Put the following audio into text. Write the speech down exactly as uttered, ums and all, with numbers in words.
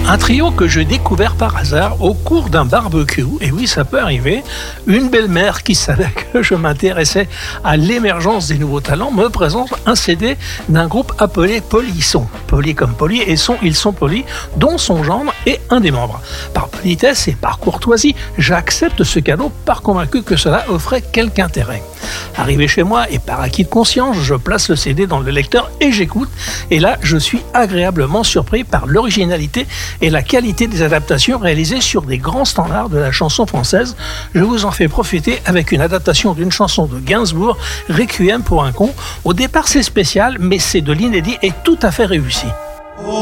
Un trio que j'ai découvert par hasard au cours d'un barbecue, et oui, ça peut arriver. Une belle-mère qui savait que je m'intéressais à l'émergence des nouveaux talents me présente un C D d'un groupe appelé Polisson. Poli comme poli et son Ils sont polis, dont son gendre est un des membres. Par politesse et par courtoisie, j'accepte ce cadeau par convaincu que cela offrait quelque intérêt. Arrivé chez moi et par acquis de conscience, je place le C D dans le lecteur et j'écoute. Et là, je suis agréablement surpris par l'originalité et la qualité des adaptations réalisées sur des grands standards de la chanson française. Je vous en fais profiter avec une adaptation d'une chanson de Gainsbourg, Requiem pour un con. Au départ, c'est spécial, mais c'est de l'inédit et tout à fait réussi.